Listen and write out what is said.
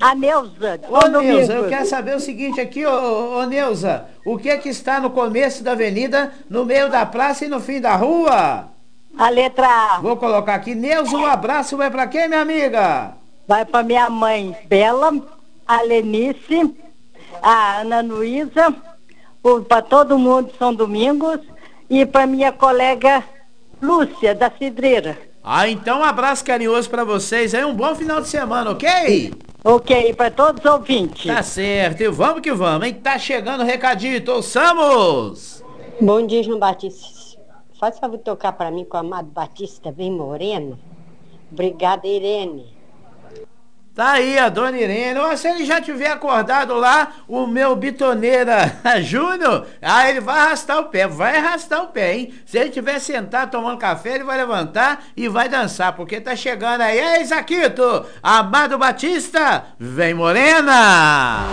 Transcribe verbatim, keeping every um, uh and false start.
A Neuza. Ô, Neuza, eu quero saber o seguinte aqui, ô, ô Neuza, o que que está no começo da avenida, no meio da praça e no fim da rua? A letra A. Vou colocar aqui, Neuza, um abraço vai pra quem, minha amiga? Vai pra minha mãe, Bela, a Lenice, a Ana Luísa, para todo mundo de São Domingos e pra minha colega Lúcia, da Cidreira. Ah, então um abraço carinhoso pra vocês aí, um bom final de semana, ok? Ok, para todos os ouvintes. Tá certo, e vamos que vamos, hein? Tá chegando o recadito, ouçamos! Bom dia, João Batista. Faz favor de tocar para mim com o Amado Batista bem moreno. Obrigada, Irene. Tá aí a dona Irene. Ou se ele já tiver acordado lá, o meu bitoneira Júnior, ah, ele vai arrastar o pé, vai arrastar o pé, hein? Se ele tiver sentado tomando café, ele vai levantar e vai dançar, porque tá chegando aí. Ei, Zaquito, Amado Batista, vem morena!